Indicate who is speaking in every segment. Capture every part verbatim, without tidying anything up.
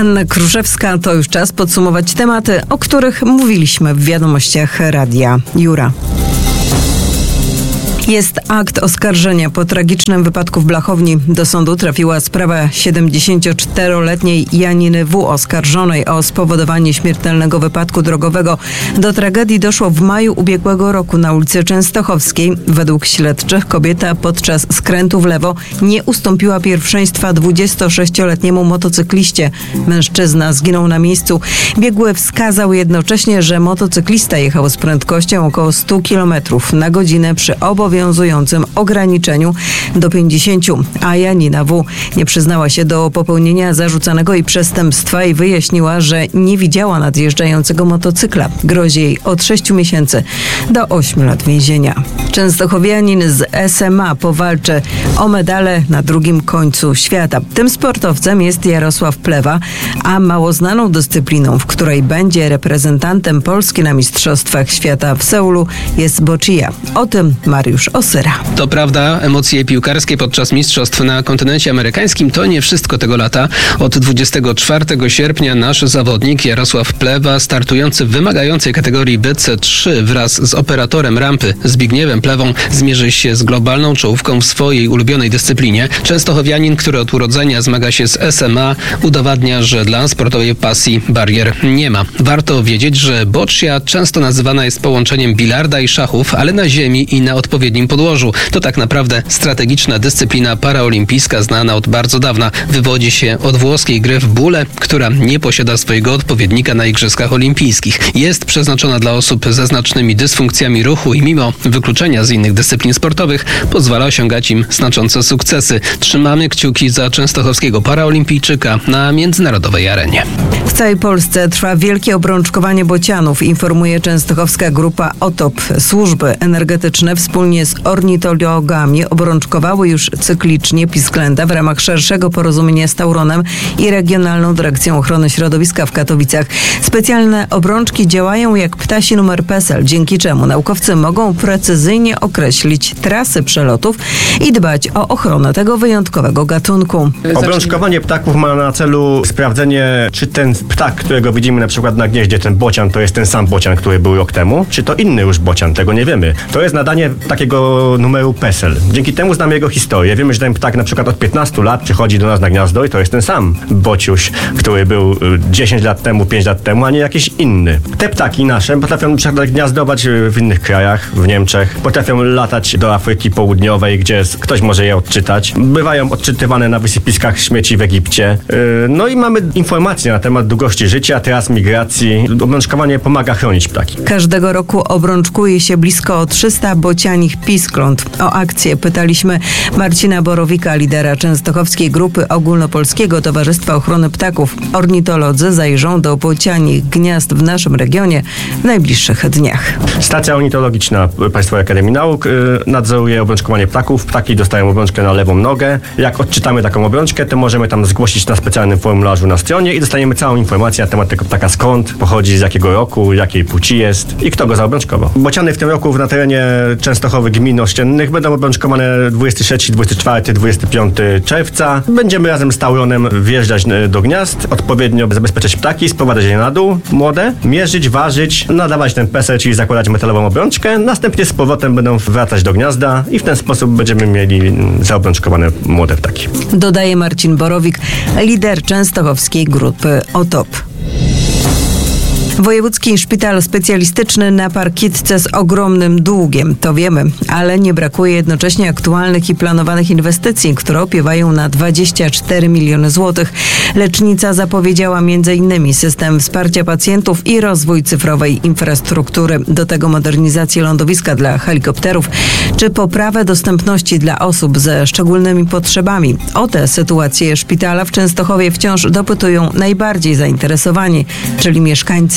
Speaker 1: Anna Kruszewska, to już czas podsumować tematy, o których mówiliśmy w wiadomościach Radia Jura. Jest akt oskarżenia po tragicznym wypadku w Blachowni. Do sądu trafiła sprawa siedemdziesięcioczteroletniej Janiny W. oskarżonej o spowodowanie śmiertelnego wypadku drogowego. Do tragedii doszło w maju ubiegłego roku na ulicy Częstochowskiej. Według śledczych kobieta podczas skrętu w lewo nie ustąpiła pierwszeństwa dwudziestosześcioletniemu motocykliście. Mężczyzna zginął na miejscu. Biegły wskazał jednocześnie, że motocyklista jechał z prędkością około sto kilometrów na godzinę przy obowiązującym obowiązującym ograniczeniu do pięćdziesięciu, a Janina W. nie przyznała się do popełnienia zarzucanego jej przestępstwa i wyjaśniła, że nie widziała nadjeżdżającego motocykla. Grozi jej od sześciu miesięcy do ośmiu lat więzienia. Częstochowianin z S M A powalczy o medale na drugim końcu świata. Tym sportowcem jest Jarosław Plewa, a mało znaną dyscypliną, w której będzie reprezentantem Polski na Mistrzostwach Świata w Seulu, jest boccia. O tym Mariusz Osyra.
Speaker 2: To prawda, emocje piłkarskie podczas mistrzostw na kontynencie amerykańskim to nie wszystko tego lata. Od dwudziestego czwartego sierpnia nasz zawodnik Jarosław Plewa, startujący w wymagającej kategorii B C trzy wraz z operatorem rampy Zbigniewem Plewą, zmierzy się z globalną czołówką w swojej ulubionej dyscyplinie. Częstochowianin, który od urodzenia zmaga się z S M A, udowadnia, że dla sportowej pasji barier nie ma. Warto wiedzieć, że boccia często nazywana jest połączeniem bilarda i szachów, ale na ziemi i na odpowiednim podłożu. To tak naprawdę strategiczna dyscyplina paraolimpijska znana od bardzo dawna. Wywodzi się od włoskiej gry w bóle, która nie posiada swojego odpowiednika na Igrzyskach Olimpijskich. Jest przeznaczona dla osób ze znacznymi dysfunkcjami ruchu i mimo wykluczenia z innych dyscyplin sportowych pozwala osiągać im znaczące sukcesy. Trzymamy kciuki za częstochowskiego paraolimpijczyka na międzynarodowej arenie.
Speaker 1: W całej Polsce trwa wielkie obrączkowanie bocianów, informuje częstochowska grupa O T O P. Służby energetyczne wspólnie z ornitologami obrączkowały już cyklicznie pisklęta w ramach szerszego porozumienia z Tauronem i Regionalną Dyrekcją Ochrony Środowiska w Katowicach. Specjalne obrączki działają jak ptasi numer P E S E L, dzięki czemu naukowcy mogą precyzyjnie określić trasy przelotów i dbać o ochronę tego wyjątkowego gatunku.
Speaker 3: Obrączkowanie ptaków ma na celu sprawdzenie, czy ten ptak, którego widzimy na przykład na gnieździe, ten bocian, to jest ten sam bocian, który był rok temu, czy to inny już bocian, tego nie wiemy. To jest nadanie takiego numeru P E S E L. Dzięki temu znamy jego historię. Wiemy, że ten ptak na przykład od piętnastu lat przychodzi do nas na gniazdo i to jest ten sam bociuś, który był dziesięć lat temu, pięć lat temu, a nie jakiś inny. Te ptaki nasze potrafią gniazdować w innych krajach, w Niemczech, potrafią latać do Afryki Południowej, gdzie ktoś może je odczytać. Bywają odczytywane na wysypiskach śmieci w Egipcie. No i mamy informacje na temat długości życia, tras migracji. Obrączkowanie pomaga chronić ptaki.
Speaker 1: Każdego roku obrączkuje się blisko trzysta bocianich piskląt. O akcję pytaliśmy Marcina Borowika, lidera częstochowskiej grupy Ogólnopolskiego Towarzystwa Ochrony Ptaków. Ornitolodzy zajrzą do bocianich gniazd w naszym regionie w najbliższych dniach.
Speaker 3: Stacja ornitologiczna Państwowej Akademii Nauk nadzoruje obrączkowanie ptaków. Ptaki dostają obrączkę na lewą nogę. Jak odczytamy taką obrączkę, to możemy tam zgłosić na specjalnym formularzu na stronie i dostaniemy całą informację na temat tego ptaka, skąd pochodzi, z jakiego roku, jakiej płci jest i kto go zaobrączkował. Bociany w tym roku na terenie Częstochowy gmin ościennych będą obrączkowane dwudziestego trzeciego, dwudziestego czwartego, dwudziestego piątego czerwca. Będziemy razem z Tauronem wjeżdżać do gniazd, odpowiednio zabezpieczyć ptaki, sprowadzać je na dół, młode, mierzyć, ważyć, nadawać ten P E S E L, czyli zakładać metalową obrączkę. Następnie z powrotem będą wracać do gniazda i w ten sposób będziemy mieli zaobrączkowane młode ptaki.
Speaker 1: Dodaje Marcin Borowik, lider częstochowskiej grupy O T O P. Wojewódzki Szpital Specjalistyczny na Parkitce z ogromnym długiem, to wiemy, ale nie brakuje jednocześnie aktualnych i planowanych inwestycji, które opiewają na dwadzieścia cztery miliony złotych. Lecznica zapowiedziała między innymi system wsparcia pacjentów i rozwój cyfrowej infrastruktury, do tego modernizację lądowiska dla helikopterów, czy poprawę dostępności dla osób ze szczególnymi potrzebami. O tę sytuację szpitala w Częstochowie wciąż dopytują najbardziej zainteresowani, czyli mieszkańcy.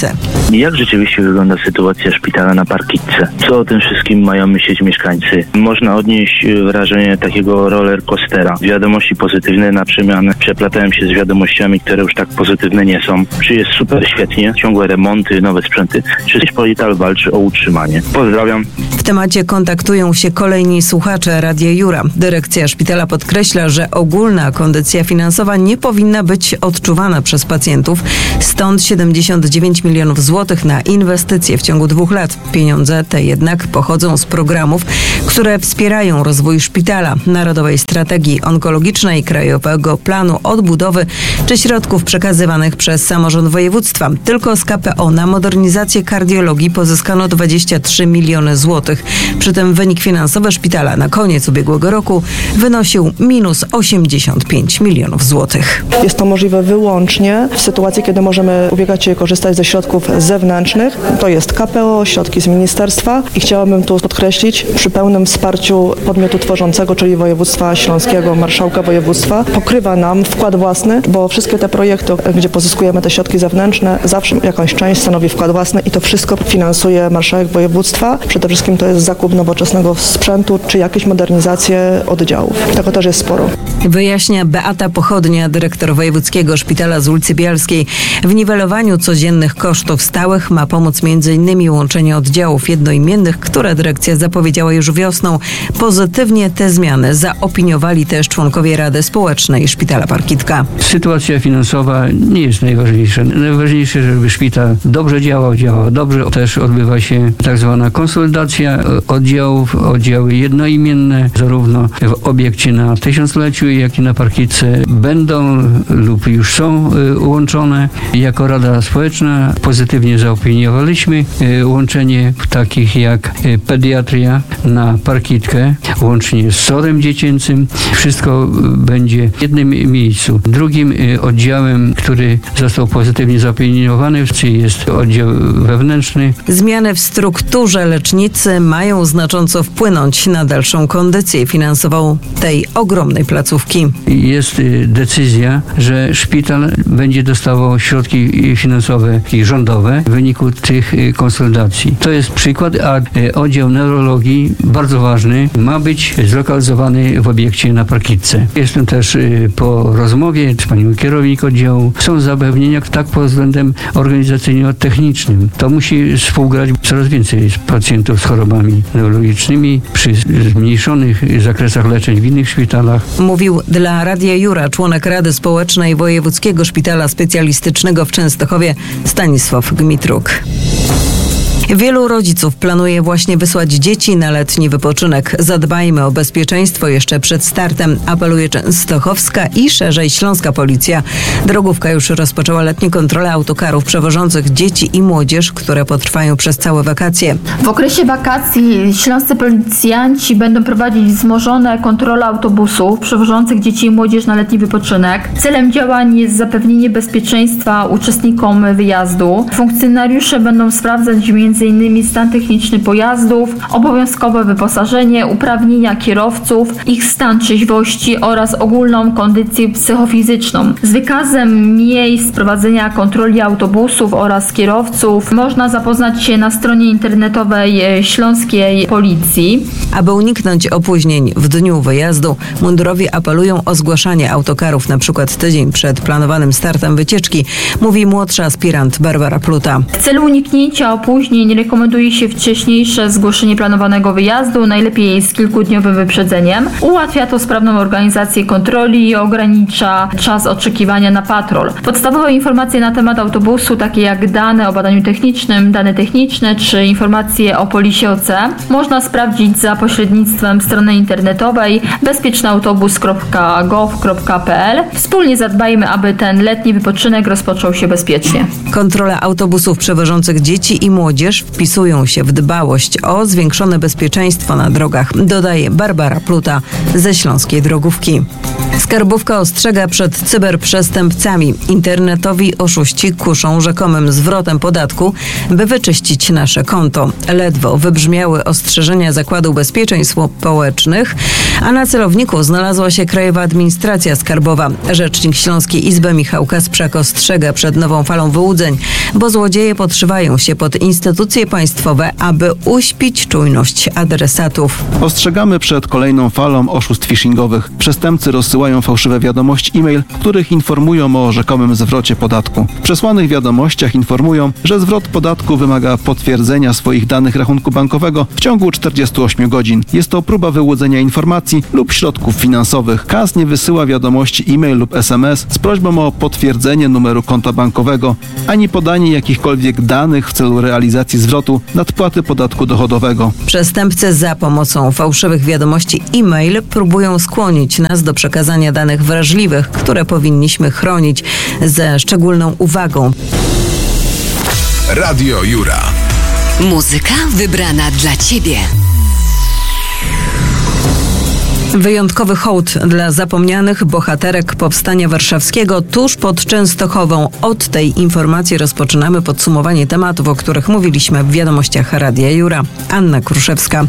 Speaker 1: Parkitce.
Speaker 4: Jak rzeczywiście wygląda sytuacja szpitala na Parkitce? Co o tym wszystkim mają myśleć mieszkańcy? Można odnieść wrażenie takiego roller coastera. Wiadomości pozytywne na przemianę przeplatają się z wiadomościami, które już tak pozytywne nie są. Czy jest super świetnie, ciągłe remonty, nowe sprzęty, czy szpital walczy o utrzymanie? Pozdrawiam.
Speaker 1: W temacie kontaktują się kolejni słuchacze Radia Jura. Dyrekcja szpitala podkreśla, że ogólna kondycja finansowa nie powinna być odczuwana przez pacjentów, stąd siedemdziesiąt dziewięć milionów złotych na inwestycje w ciągu dwóch lat. Pieniądze te jednak pochodzą z programów, które wspierają rozwój szpitala, Narodowej Strategii Onkologicznej, Krajowego Planu Odbudowy czy środków przekazywanych przez samorząd województwa. Tylko z K P O na modernizację kardiologii pozyskano dwadzieścia trzy miliony złotych. Przy tym wynik finansowy szpitala na koniec ubiegłego roku wynosił minus osiemdziesiąt pięć milionów złotych.
Speaker 5: Jest to możliwe wyłącznie w sytuacji, kiedy możemy ubiegać się i korzystać ze środków zewnętrznych. To jest K P O, środki z ministerstwa i chciałabym tu podkreślić, przy pełnym wsparciu podmiotu tworzącego, czyli województwa śląskiego, marszałka województwa, pokrywa nam wkład własny, bo wszystkie te projekty, gdzie pozyskujemy te środki zewnętrzne, zawsze jakąś część stanowi wkład własny i to wszystko finansuje marszałek województwa. Przede wszystkim to jest zakup nowoczesnego sprzętu, czy jakieś modernizacje oddziałów. Tego też jest sporo.
Speaker 1: Wyjaśnia Beata Pochodnia, dyrektor Wojewódzkiego Szpitala z ulicy Bialskiej. W niwelowaniu codziennych kosztów stałych ma pomóc między innymi łączenie oddziałów jednoimiennych, które dyrekcja zapowiedziała już wiosną. Pozytywnie te zmiany zaopiniowali też członkowie Rady Społecznej Szpitala Parkitka.
Speaker 6: Sytuacja finansowa nie jest najważniejsza. Najważniejsze, żeby szpital dobrze działał, działał dobrze. Też odbywa się tak zwana konsolidacja oddziałów, oddziały jednoimienne, zarówno w obiekcie na tysiącleciu, jak i na Parkitce będą lub już są łączone. Jako Rada Społeczna pozytywnie zaopiniowaliśmy łączenie takich jak pediatria na Parkitkę, łącznie z sorem dziecięcym. Wszystko będzie w jednym miejscu. Drugim oddziałem, który został pozytywnie zaopiniowany, jest oddział wewnętrzny.
Speaker 1: Zmiany w strukturze lecznicy mają znacząco wpłynąć na dalszą kondycję finansową tej ogromnej placówki.
Speaker 6: Jest decyzja, że szpital będzie dostawał środki finansowe i rządowe w wyniku tych konsolidacji. To jest przykład, a oddział neurologii, bardzo ważny, ma być zlokalizowany w obiekcie na Parkitce. Jestem też po rozmowie z panią kierownik oddziału. Są zapewnienia tak pod względem organizacyjno-technicznym. To musi współgrać coraz więcej pacjentów z chorobami neurologicznymi przy zmniejszonych zakresach leczeń w innych szpitalach.
Speaker 1: Mówił dla Radia Jura członek Rady Społecznej Wojewódzkiego Szpitala Specjalistycznego w Częstochowie Stanisław Gmitruk. Wielu rodziców planuje właśnie wysłać dzieci na letni wypoczynek. Zadbajmy o bezpieczeństwo jeszcze przed startem, apeluje częstochowska i szerzej śląska policja. Drogówka już rozpoczęła letnie kontrole autokarów przewożących dzieci i młodzież, które potrwają przez całe wakacje.
Speaker 7: W okresie wakacji śląscy policjanci będą prowadzić wzmożone kontrole autobusów przewożących dzieci i młodzież na letni wypoczynek. Celem działań jest zapewnienie bezpieczeństwa uczestnikom wyjazdu. Funkcjonariusze będą sprawdzać między innymi stan techniczny pojazdów, obowiązkowe wyposażenie, uprawnienia kierowców, ich stan trzeźwości oraz ogólną kondycję psychofizyczną. Z wykazem miejsc prowadzenia kontroli autobusów oraz kierowców można zapoznać się na stronie internetowej śląskiej policji.
Speaker 1: Aby uniknąć opóźnień w dniu wyjazdu, mundurowi apelują o zgłaszanie autokarów na przykład tydzień przed planowanym startem wycieczki, mówi młodsza aspirant Barbara Pluta.
Speaker 7: W celu uniknięcia opóźnień rekomenduje się wcześniejsze zgłoszenie planowanego wyjazdu, najlepiej z kilkudniowym wyprzedzeniem. Ułatwia to sprawną organizację kontroli i ogranicza czas oczekiwania na patrol. Podstawowe informacje na temat autobusu, takie jak dane o badaniu technicznym, dane techniczne czy informacje o polisie O C, można sprawdzić za pośrednictwem strony internetowej bezpiecznautobus kropka gov kropka p l. Wspólnie zadbajmy, aby ten letni wypoczynek rozpoczął się bezpiecznie.
Speaker 1: Kontrola autobusów przewożących dzieci i młodzież wpisują się w dbałość o zwiększone bezpieczeństwo na drogach, dodaje Barbara Pluta ze Śląskiej Drogówki. Skarbówka ostrzega przed cyberprzestępcami. Internetowi oszuści kuszą rzekomym zwrotem podatku, by wyczyścić nasze konto. Ledwo wybrzmiały ostrzeżenia Zakładu Ubezpieczeń Społecznych, a na celowniku znalazła się Krajowa Administracja Skarbowa. Rzecznik Śląskiej Izby Michał Kasprzak ostrzega przed nową falą wyłudzeń, bo złodzieje podszywają się pod instytucje państwowe, aby uśpić czujność adresatów.
Speaker 8: Ostrzegamy przed kolejną falą oszustw phishingowych. Przestępcy rozsyłają fałszywe wiadomości e-mail, w których informują o rzekomym zwrocie podatku. W przesłanych wiadomościach informują, że zwrot podatku wymaga potwierdzenia swoich danych rachunku bankowego w ciągu czterdziestu ośmiu godzin. Jest to próba wyłudzenia informacji lub środków finansowych. K A S nie wysyła wiadomości e-mail lub es em es z prośbą o potwierdzenie numeru konta bankowego, ani podanie jakichkolwiek danych w celu realizacji zwrotu nadpłaty podatku dochodowego.
Speaker 1: Przestępcy za pomocą fałszywych wiadomości e-mail próbują skłonić nas do przekazania danych wrażliwych, które powinniśmy chronić ze szczególną uwagą.
Speaker 9: Radio Jura.
Speaker 10: Muzyka wybrana dla Ciebie.
Speaker 1: Wyjątkowy hołd dla zapomnianych bohaterek Powstania Warszawskiego tuż pod Częstochową. Od tej informacji rozpoczynamy podsumowanie tematów, o których mówiliśmy w wiadomościach Radia Jura. Anna Kruszewska.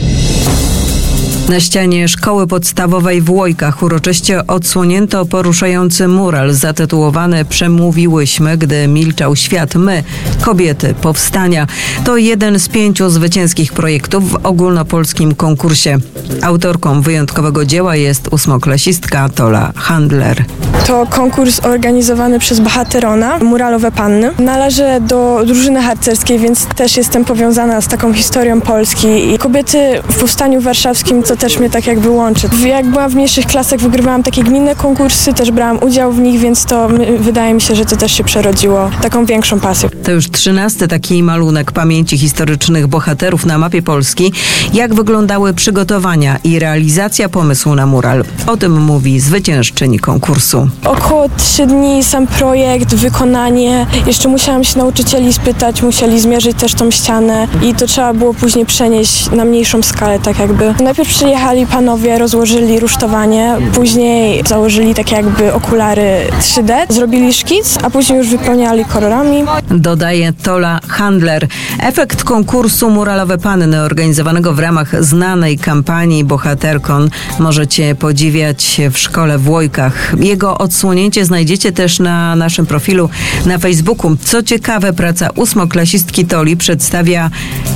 Speaker 1: Na ścianie szkoły podstawowej w Łojkach uroczyście odsłonięto poruszający mural zatytułowany „Przemówiłyśmy, gdy milczał świat. My, kobiety powstania”. To jeden z pięciu zwycięskich projektów w ogólnopolskim konkursie. Autorką wyjątkowego dzieła jest ósmoklasistka Tola Handler.
Speaker 11: To konkurs organizowany przez Bohaterona, Muralowe Panny. Należę do drużyny harcerskiej, więc też jestem powiązana z taką historią Polski. I kobiety w Powstaniu Warszawskim, co też mnie tak jakby łączy. Jak byłam w mniejszych klasach, wygrywałam takie gminne konkursy, też brałam udział w nich, więc to wydaje mi się, że to też się przerodziło taką większą pasją.
Speaker 1: To już trzynasty taki malunek pamięci historycznych bohaterów na mapie Polski. Jak wyglądały przygotowania i realizacja pomysłu na mural? O tym mówi zwyciężczyni konkursu.
Speaker 11: Około trzy dni sam projekt, wykonanie. Jeszcze musiałam się nauczycieli spytać, musieli zmierzyć też tą ścianę i to trzeba było później przenieść na mniejszą skalę, tak jakby. Najpierw przyjechali panowie, rozłożyli rusztowanie, później założyli tak jakby okulary trzy D, zrobili szkic, a później już wypełniali kolorami.
Speaker 1: Dodaje Tola Handler. Efekt konkursu Muralowe Panny organizowanego w ramach znanej kampanii Bohaterkon możecie podziwiać w szkole w Łojkach. Jego odsłonięcie znajdziecie też na naszym profilu na Facebooku. Co ciekawe, praca ósmoklasistki Toli przedstawia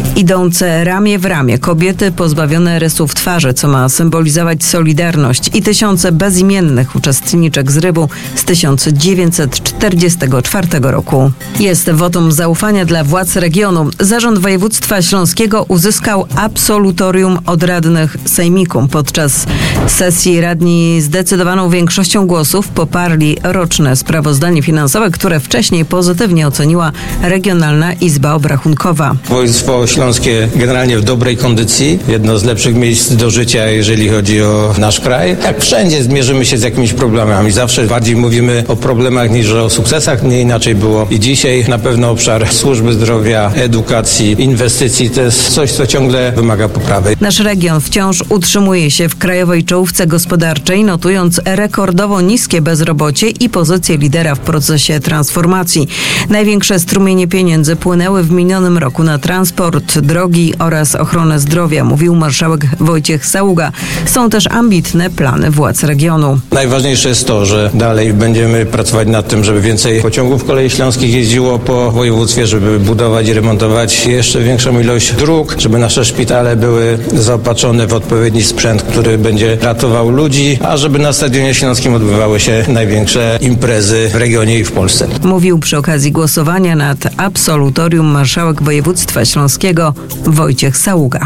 Speaker 1: idące ramię w ramię kobiety pozbawione rysów twarzy, co ma symbolizować solidarność, i tysiące bezimiennych uczestniczek zrywu z tysiąc dziewięćset czterdziestego czwartego roku. Jest wotum zaufania dla władz regionu. Zarząd Województwa Śląskiego uzyskał absolutorium od radnych sejmiku. Podczas sesji radni zdecydowaną większością głosów poparli roczne sprawozdanie finansowe, które wcześniej pozytywnie oceniła Regionalna Izba Obrachunkowa.
Speaker 12: Województwo Śląskie generalnie w dobrej kondycji. Jedno z lepszych miejsc do życia, jeżeli chodzi o nasz kraj. Jak wszędzie zmierzymy się z jakimiś problemami. Zawsze bardziej mówimy o problemach niż o sukcesach. Nie inaczej było i dzisiaj. Na pewno obszar służby zdrowia, edukacji, inwestycji to jest coś, co ciągle wymaga poprawy.
Speaker 1: Nasz region wciąż utrzymuje się w krajowej czołówce gospodarczej, notując rekordowo niskie bezrobocie i pozycję lidera w procesie transformacji. Największe strumienie pieniędzy płynęły w minionym roku na transport, drogi oraz ochronę zdrowia, mówił marszałek Wojciech Saługa. Są też ambitne plany władz regionu.
Speaker 12: Najważniejsze jest to, że dalej będziemy pracować nad tym, żeby więcej pociągów kolei śląskich jeździło po województwie, żeby budować i remontować jeszcze większą ilość dróg, żeby nasze szpitale były zaopatrzone w odpowiedni sprzęt, który będzie ratował ludzi, a żeby na Stadionie Śląskim odbywały się największe imprezy w regionie i w Polsce.
Speaker 1: Mówił przy okazji głosowania nad absolutorium marszałek województwa śląskiego Wojciech Saługa.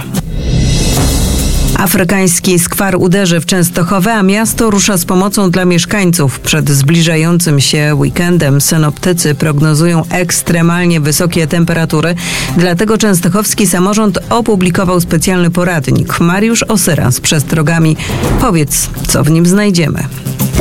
Speaker 1: Afrykański skwar uderzy w Częstochowę, a miasto rusza z pomocą dla mieszkańców. Przed zbliżającym się weekendem synoptycy prognozują ekstremalnie wysokie temperatury, dlatego częstochowski samorząd opublikował specjalny poradnik. Mariusz Osyra z Przestrogami. Powiedz, co w nim znajdziemy.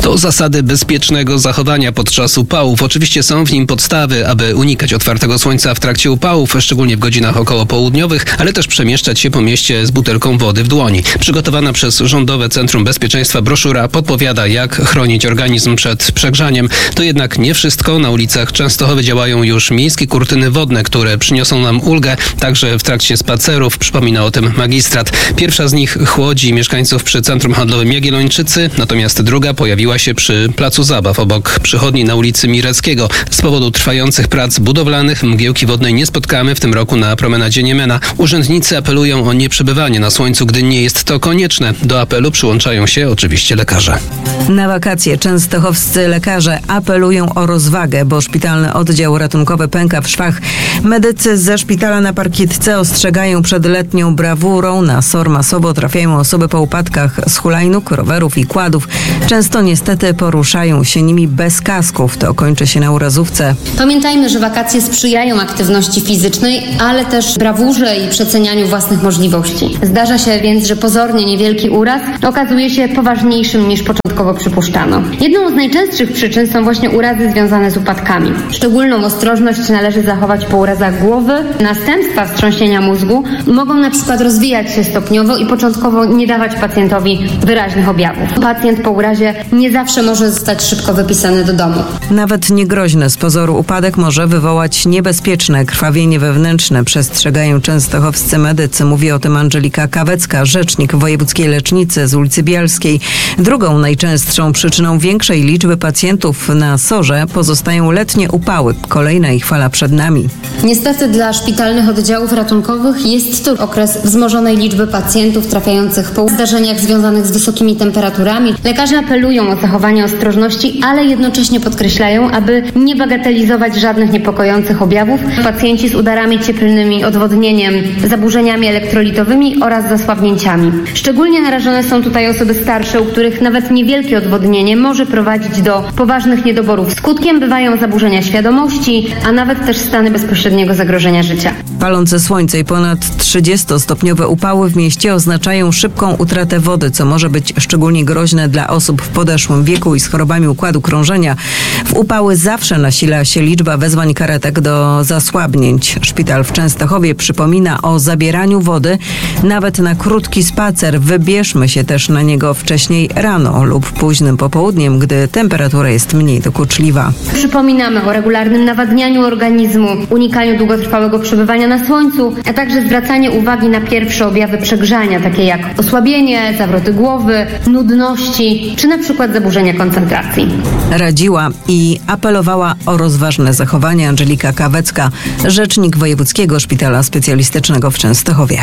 Speaker 2: To zasady bezpiecznego zachowania podczas upałów. Oczywiście są w nim podstawy, aby unikać otwartego słońca w trakcie upałów, szczególnie w godzinach okołopołudniowych, ale też przemieszczać się po mieście z butelką wody w dłoni. Przygotowana przez Rządowe Centrum Bezpieczeństwa broszura podpowiada, jak chronić organizm przed przegrzaniem. To jednak nie wszystko. Na ulicach Częstochowy działają już miejskie kurtyny wodne, które przyniosą nam ulgę także w trakcie spacerów. Przypomina o tym magistrat. Pierwsza z nich chłodzi mieszkańców przy Centrum Handlowym Jagiellończycy, natomiast druga pojawiła się przy Placu Zabaw obok przychodni na ulicy Mireckiego. Z powodu trwających prac budowlanych mgiełki wodnej nie spotkamy w tym roku na promenadzie Niemena. Urzędnicy apelują o nieprzebywanie na słońcu, gdy nie jest to konieczne. Do apelu przyłączają się oczywiście lekarze.
Speaker 1: Na wakacje częstochowscy lekarze apelują o rozwagę, bo szpitalny oddział ratunkowy pęka w szwach. Medycy ze szpitala na Parkitce ostrzegają przed letnią brawurą. Na SOR masowo trafiają osoby po upadkach z hulajnóg, rowerów i kładów. Często niestety poruszają się nimi bez kasków. To kończy się na urazówce.
Speaker 9: Pamiętajmy, że wakacje sprzyjają aktywności fizycznej, ale też brawurze i przecenianiu własnych możliwości. Zdarza się więc, że pozornie niewielki uraz okazuje się poważniejszym niż początkowo przypuszczano. Jedną z najczęstszych przyczyn są właśnie urazy związane z upadkami. Szczególną ostrożność należy zachować po urazach głowy. Następstwa wstrząsienia mózgu mogą na przykład rozwijać się stopniowo i początkowo nie dawać pacjentowi wyraźnych objawów. Pacjent po urazie nie zawsze może zostać szybko wypisany do domu.
Speaker 1: Nawet niegroźny z pozoru upadek może wywołać niebezpieczne krwawienie wewnętrzne, przestrzegają częstochowscy medycy. Mówi o tym Angelika Kawecka, rzecznik wojewódzkiej lecznicy z ulicy Bialskiej. Drugą najczęstszą przyczyną większej liczby pacjentów na sorze pozostają letnie upały. Kolejna ich fala przed nami.
Speaker 9: Niestety dla szpitalnych oddziałów ratunkowych jest to okres wzmożonej liczby pacjentów trafiających po zdarzeniach związanych z wysokimi temperaturami. Lekarze apelują o zachowanie ostrożności, ale jednocześnie podkreślają, aby nie bagatelizować żadnych niepokojących objawów. Pacjenci z udarami cieplnymi, odwodnieniem, zaburzeniami elektrolitowymi oraz zasłabnięciami. Szczególnie narażone są tutaj osoby starsze, u których nawet niewielkie odwodnienie może prowadzić do poważnych niedoborów. Skutkiem bywają zaburzenia świadomości, a nawet też stany bezpośredniego zagrożenia życia.
Speaker 1: Palące słońce i ponad trzydziestostopniowe upały w mieście oznaczają szybką utratę wody, co może być szczególnie groźne dla osób w podeszłym wieku i z chorobami układu krążenia. W upały zawsze nasila się liczba wezwań karetek do zasłabnięć. Szpital w Częstochowie przypomina o zabieraniu wody nawet na krótki spacer. Wybierzmy się też na niego wcześniej rano lub późnym popołudniem, gdy temperatura jest mniej dokuczliwa.
Speaker 9: Przypominamy o regularnym nawadnianiu organizmu, unikaniu długotrwałego przebywania na słońcu, a także zwracanie uwagi na pierwsze objawy przegrzania, takie jak osłabienie, zawroty głowy, nudności czy na przykład zaburzenia koncentracji.
Speaker 1: Radziła i apelowała o rozważne zachowanie Angelika Kawecka, rzecznik Wojewódzkiego Szpitala Specjalistycznego w Częstochowie.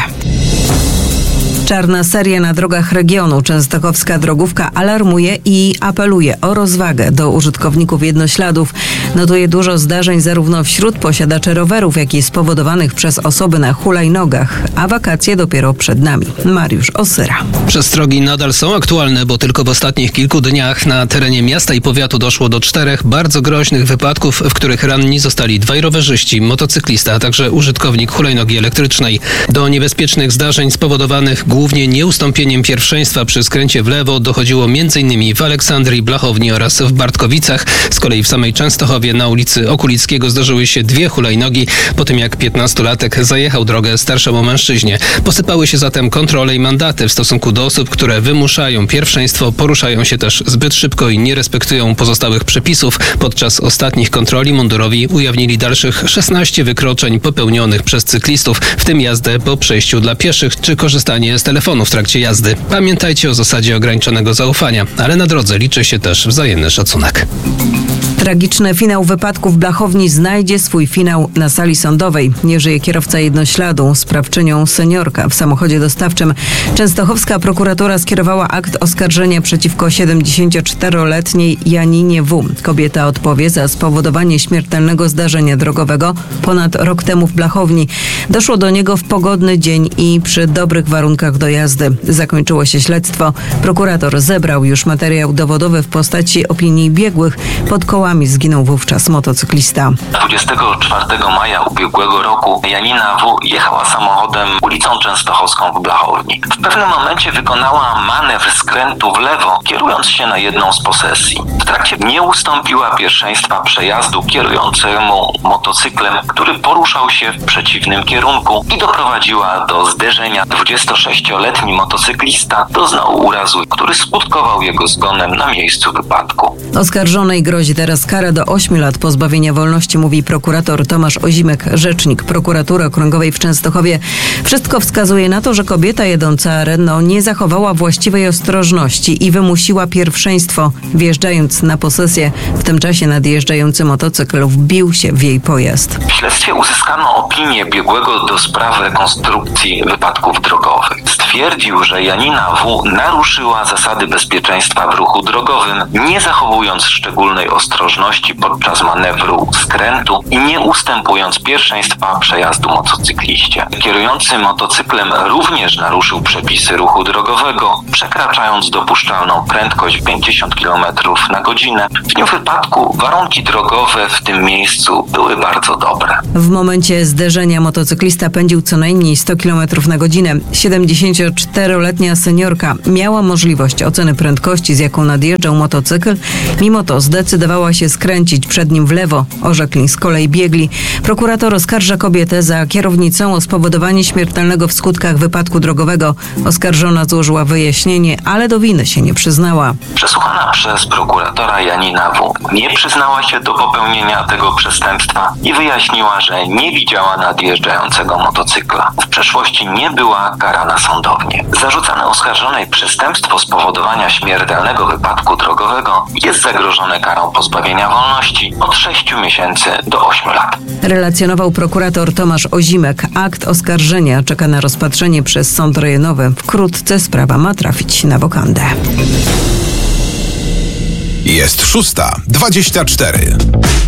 Speaker 1: Czarna seria na drogach regionu. Częstochowska drogówka alarmuje i apeluje o rozwagę do użytkowników jednośladów. Notuje dużo zdarzeń zarówno wśród posiadaczy rowerów, jak i spowodowanych przez osoby na hulajnogach, a wakacje dopiero przed nami. Mariusz Osyra.
Speaker 2: Przestrogi nadal są aktualne, bo tylko w ostatnich kilku dniach na terenie miasta i powiatu doszło do czterech bardzo groźnych wypadków, w których ranni zostali dwaj rowerzyści, motocyklista, a także użytkownik hulajnogi elektrycznej. Do niebezpiecznych zdarzeń spowodowanych głównie nieustąpieniem pierwszeństwa przy skręcie w lewo dochodziło m.in. w Aleksandrii, Blachowni oraz w Bartkowicach. Z kolei w samej Częstochowie na ulicy Okulickiego zdarzyły się dwie hulajnogi po tym, jak piętnastolatek zajechał drogę starszemu mężczyźnie. Posypały się zatem kontrole i mandaty w stosunku do osób, które wymuszają pierwszeństwo, poruszają się też zbyt szybko i nie respektują pozostałych przepisów. Podczas ostatnich kontroli mundurowi ujawnili dalszych szesnaście wykroczeń popełnionych przez cyklistów, w tym jazdę po przejściu dla pieszych czy korzystanie z telefonu w trakcie jazdy. Pamiętajcie o zasadzie ograniczonego zaufania, ale na drodze liczy się też wzajemny szacunek.
Speaker 1: Tragiczny finał wypadku w Blachowni znajdzie swój finał na sali sądowej. Nie żyje kierowca jednośladu, sprawczynią seniorka w samochodzie dostawczym. Częstochowska prokuratura skierowała akt oskarżenia przeciwko siedemdziesięcioczteroletniej Janinie W. Kobieta odpowie za spowodowanie śmiertelnego zdarzenia drogowego ponad rok temu w Blachowni. Doszło do niego w pogodny dzień i przy dobrych warunkach do jazdy. Zakończyło się śledztwo. Prokurator zebrał już materiał dowodowy w postaci opinii biegłych pod kołami skałami zginął wówczas motocyklista.
Speaker 13: dwudziestego czwartego maja ubiegłego roku Janina W. jechała samochodem ulicą Częstochowską w Blachowni. W pewnym momencie wykonała manewr skrętu w lewo, kierując się na jedną z posesji. W trakcie nie ustąpiła pierwszeństwa przejazdu kierującemu motocyklem, który poruszał się w przeciwnym kierunku i doprowadziła do zderzenia. dwudziestosześcioletni motocyklista doznał urazu, który skutkował jego zgonem na miejscu wypadku.
Speaker 1: Oskarżonej grozi teraz kara do ośmiu lat pozbawienia wolności, mówi prokurator Tomasz Ozimek, rzecznik prokuratury okręgowej w Częstochowie. Wszystko wskazuje na to, że kobieta jedąca Renault nie zachowała właściwej ostrożności i wymusiła pierwszeństwo, wjeżdżając na posesję. W tym czasie nadjeżdżający motocykl wbił się w jej pojazd.
Speaker 13: W śledztwie uzyskano opinię biegłego do spraw rekonstrukcji wypadków drogowych. Stwierdził, że Janina W. naruszyła zasady bezpieczeństwa w ruchu drogowym, nie zachowując szczególnej ostrożności podczas manewru skrętu i nie ustępując pierwszeństwa przejazdu motocykliście. Kierujący motocyklem również naruszył przepisy ruchu drogowego, przekraczając dopuszczalną prędkość pięćdziesiąt kilometrów na godzinę. W dniu wypadku warunki drogowe w tym miejscu były bardzo dobre.
Speaker 1: W momencie zderzenia motocyklista pędził co najmniej sto kilometrów na godzinę. siedemdziesięcioczteroletnia seniorka miała możliwość oceny prędkości, z jaką nadjeżdżał motocykl. Mimo to zdecydowała się skręcić przed nim w lewo, orzekli z kolei biegli. Prokurator oskarża kobietę za kierownicę o spowodowanie śmiertelnego w skutkach wypadku drogowego. Oskarżona złożyła wyjaśnienie, ale do winy się nie przyznała.
Speaker 13: Przesłuchana przez prokuratora Janina W. nie przyznała się do popełnienia tego przestępstwa i wyjaśniła, że nie widziała nadjeżdżającego motocykla. W przeszłości nie była karana sądownie. Zarzucane oskarżonej przestępstwo spowodowania śmiertelnego wypadku drogowego jest zagrożone karą pozbawienia wolności od sześciu miesięcy do ośmiu lat.
Speaker 1: Relacjonował prokurator Tomasz Ozimek. Akt oskarżenia czeka na rozpatrzenie przez sąd rejonowy. Wkrótce sprawa ma trafić na wokandę.
Speaker 14: Jest szósta dwadzieścia cztery.